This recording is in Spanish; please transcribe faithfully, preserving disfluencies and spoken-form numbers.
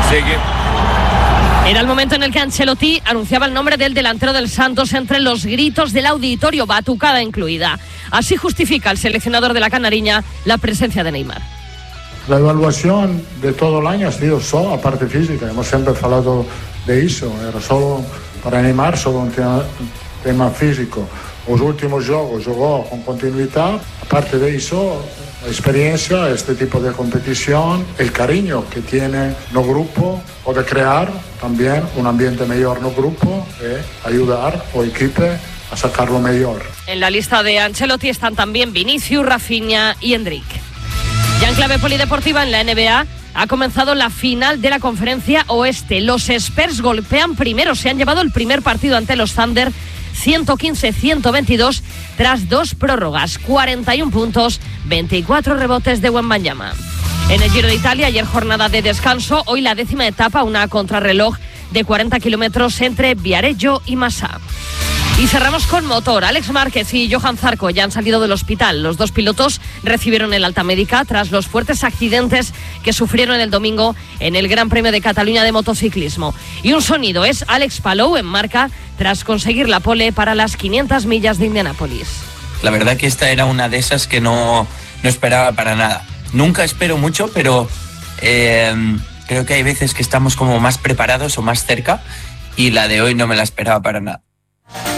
Sigue. Era el momento en el que Ancelotti anunciaba el nombre del delantero del Santos entre los gritos del auditorio, batucada incluida. Así justifica el seleccionador de la Canariña la presencia de Neymar. La evaluación de todo el año ha sido solo a parte física, hemos siempre hablado de eso, era solo para Neymar, solo un tema, tema físico. Los últimos juegos jugó con continuidad, aparte de eso, la experiencia, este tipo de competición, el cariño que tiene no grupo, o de crear también un ambiente mejor no grupo, eh, ayudar o equipo a sacar lo mejor. En la lista de Ancelotti están también Vinicius, Rafinha y Endrick. Ya en clave polideportiva en la N B A ha comenzado la final de la Conferencia Oeste. Los Spurs golpean primero, se han llevado el primer partido ante los Thunder ciento quince a ciento veintidós tras dos prórrogas, cuarenta y uno puntos, veinticuatro rebotes de Wembanyama. En el Giro de Italia, ayer jornada de descanso, hoy la décima etapa, una contrarreloj de cuarenta kilómetros entre Viareggio y Massa. Y cerramos con motor. Alex Márquez y Johan Zarco ya han salido del hospital. Los dos pilotos recibieron el alta médica tras los fuertes accidentes que sufrieron el domingo en el Gran Premio de Cataluña de motociclismo. Y un sonido es Alex Palou en marca tras conseguir la pole para las quinientas millas de Indianápolis. La verdad que esta era una de esas que no, no esperaba para nada. Nunca espero mucho, pero eh, creo que hay veces que estamos como más preparados o más cerca, y la de hoy no me la esperaba para nada.